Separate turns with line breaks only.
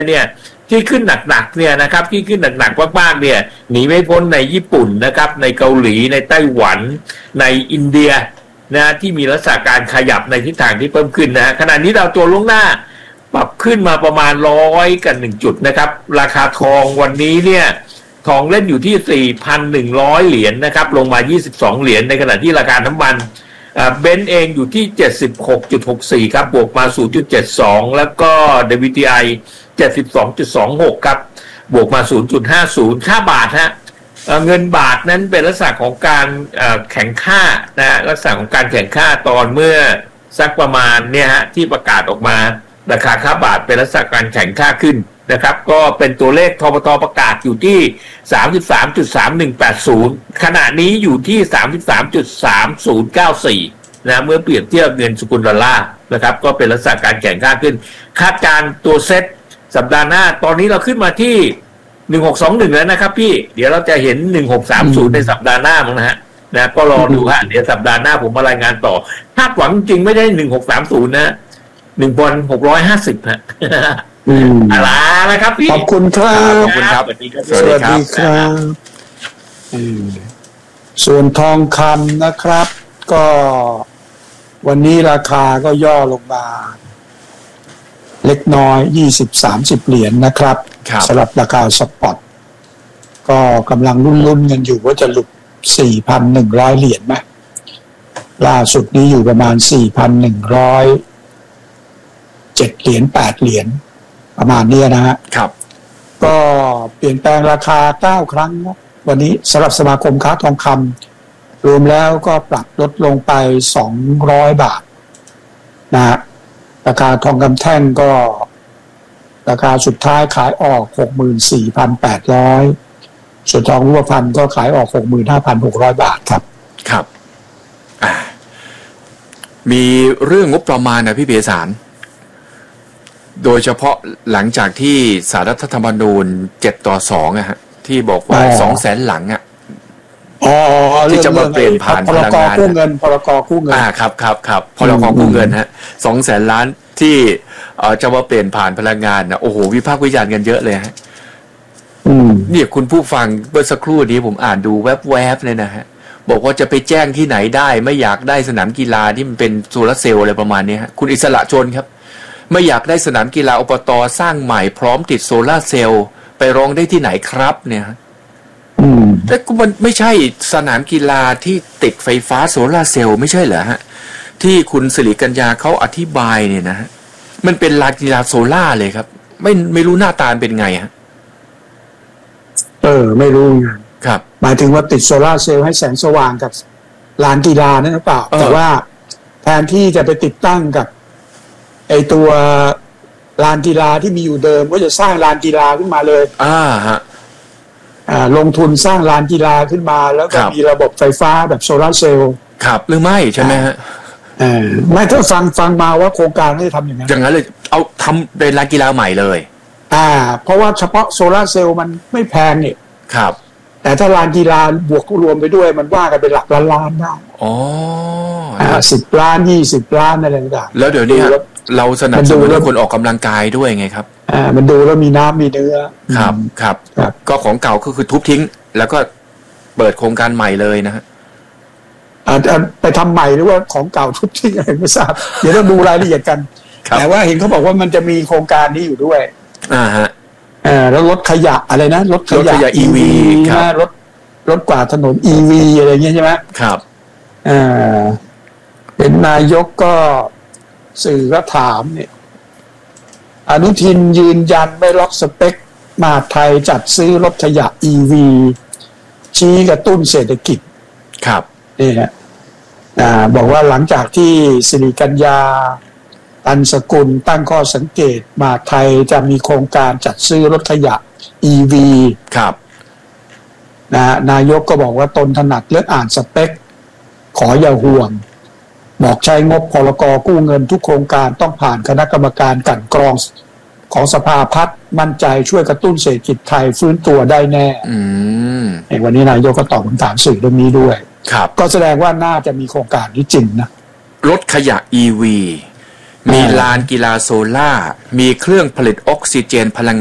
เนี่ยที่ขึ้นหนักๆเนี่ยนะครับที่ขึ้นหนักๆมากๆเนี่ยหนีไม่พ้นในญี่ปุ่นนะครับในเกาหลีในไต้หวันในอินเดียนะที่มีลักษณะการขยับในทิศทางที่เพิ่มขึ้นนะขณะนี้เราตัวล่วงหน้าปรับขึ้นมาประมาณ100 จุดนะครับราคาทองวันนี้เนี่ยทองเล่นอยู่ที่ 4,100 เหรียญนะครับลงมา22เหรียญในขณะที่ราคาน้ำมันเบนซ์เองอยู่ที่ 76.64 ครับบวกมา 0.72 แล้วก็ WTI 72.26 ครับบวกมา 0.50 ค่าบาทฮะเงินบาทนั้นเป็นลักษณะของการแข่งค่านะลักษณะของการแข่งค่าตอนเมื่อสักประมาณเนี่ยฮะที่ประกาศออกมาราคาค่าบาทเป็นลักษณะการแข่งค่าขึ้นนะครับก็เป็นตัวเลขทบต.ประกาศอยู่ที่ 33.3180 ขณะนี้อยู่ที่ 33.3094 นะเมื่อเปรียบเทียบเงินสกุลดอลลาร์นะครับก็เป็นลักษณะการแข่งค่าขึ้นคาดการตัวเซ็ตสัปดาห์หน้าตอนนี้เราขึ้นมาที่1621แล้วนะครับพี่เดี๋ยวเราจะเห็น1630ในสัปดาห์หน้ามั้งนะฮะนะก็รอดูฮะเดี๋ยวสัปดาห์หน้าผมมารายงานต่อคาดหวังจริงไม่ได้1630นะ1,650ฮะอะไรนะครับพี่
ขอบคุณครับ
ขอบคุณครับสวัสดีครับ
สวัสดีครับส่วนทองคำนะครับก็วันนี้ราคาก็ย่อลงมาเล็กน้อย 20-30 เหรียญนะครับสำหรับราคาสปอตก็กำลังลุ้นๆกันอยู่ว่าจะหลุด 4,100 เหรียญไหมล่าสุดนี้อยู่ประมาณ 4,107 เหรียญ8เหรียญประมาณนี้นะฮะ
ครับ
ก็เปลี่ยนแปลงราคา9ครั้งนะวันนี้สำหรับสมาคมค้าทองคำรวมแล้วก็ปรับลดลงไป200 บาทนะฮะราคาทองคำแท่งก็ราคาสุดท้ายขายออก 64,800 ส่วนทองรูปพรรณก็ขายออก 65,600 บาทครับ
ครับมีเรื่องงบประมาณนะพี่เพียสารโดยเฉพาะหลังจากที่ศาลรัฐธรรมนูญ7-2อะฮะที่บอกว่า 200,000 หลังอะที่จะมาเปลี่ยนผ่านพลังงาน
พรก.กู้เงิน
ครับพรก.กู้เงินฮะ 200,000 ล้านที่จะมาเปลี่ยนผ่านพลังงานนะโอ้โหวิพากษ์วิจารณ์กันเยอะเลยฮะเนี่ยคุณผู้ฟังเมื่อสักครู่นี้ผมอ่านดูแวบๆเลยนะฮะบอกว่าจะไปแจ้งที่ไหนได้ไม่อยากได้สนามกีฬาที่มันเป็นโซลาร์เซลล์อะไรประมาณนี้ฮะคุณอิสระชนครับไม่อยากได้สนามกีฬาอบต.สร้างใหม่พร้อมติดโซลาร์เซลล์ไปร้องได้ที่ไหนครับเนี่ยแต่มันไม่ใช่สนามกีฬาที่ติดไฟฟ้าโซลาร์เซลล์ไม่ใช่เหรอฮะที่คุณสิริกัญญาเขาอธิบายเนี่ยนะฮะมันเป็นลานกีฬาโซล่าเลยครับไม่รู้หน้าตาเป็นไงฮะ
ไม่รู้
ครับ
หมายถึงว่าติดโซลาร์เซลล์ให้แสงสว่างกับลานกีฬานั่นหรือเปล่าแต่ว่าแทนที่จะไปติดตั้งกับไอตัวลานกีฬาที่มีอยู่เดิมก็จะสร้างลานกีฬาขึ้นมาเลยลงทุนสร้างลานกีฬาขึ้นมาแล้วก็มีระบบไฟฟ้าแบบโซลาร์เซลล์
ครับหรือไม่ใช่ไหมฮะ
ไม่ถ้าฟังมาว่าโครงการไม่ได้ทำอย่าง
นั้นเลยเอาทำเป็นลานกีฬาใหม่เลย
เพราะว่าเฉพาะโซลาร์เซลล์มันไม่แพงนี่
ครับ
แต่ถ้าลานกีฬาบวกรวมไปด้วยมันว่ากันเป็นหลักล้านได้10 ล้าน20 ล้านอะไรต่าง
ๆแล้วเดี๋ยวนี้เราสนับสนุนให้คนออกกำลังกายด้วยไงครับ
มันดูแล้วมีน้ำมีเนื้อ
ครับก็ของเก่าก็คือทุบทิ้งแล้วก็เปิดโครงการใหม่เลยนะฮะ
ไปทำใหม่หรือว่าของเก่าทุบทิ้งอะไรไม่ทราบเดี๋ยวต้องดูรายละเอียดกันแต่ว่าเห็นเขาบอกว่ามันจะมีโครงการนี้อยู่ด้วยแล้วรถขยะอะไรนะรถขยะ EV นะรถกวาดถนน EV อะไรเงี้ยใช่ไหม
ครับ
เป็นนายกก็สื่อก็ถามเนี่ยอนุทินยืนยันไม่ล็อกสเปคมหาดไทยจัดซื้อรถขยะ EV ชี้กระตุ้นเศรษฐกิจ
ครับ
นี่ฮะบอกว่าหลังจากที่สิริกัญญาตันสกุลตั้งข้อสังเกตมหาดไทยจะมีโครงการจัดซื้อรถขยะ EV
ครับ
นายกก็บอกว่าตนถนัดเรื่องอ่านสเปคขออย่าห่วงบอกใช้งบพรก.กู้เงินทุกโครงการต้องผ่านคณะกรรมการกลั่นกรองของสภาพัฒน์มั่นใจช่วยกระตุ้นเศรษฐกิจไทยฟื้นตัวได้แน่วันนี้นายกก็ตอบคำถามสื่อเรื่องนี้ด้วย
ครับ
ก็แสดงว่าน่าจะมีโครงการนี้จริงนะ
รถขยะ EV มีลานกีฬาโซล่ามีเครื่องผลิตออกซิเจนพลัง